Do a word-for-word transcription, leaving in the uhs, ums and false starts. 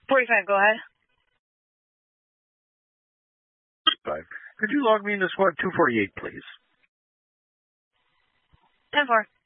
forty-five, go ahead. Five. Could you log me into squad two forty-eight, please? ten four.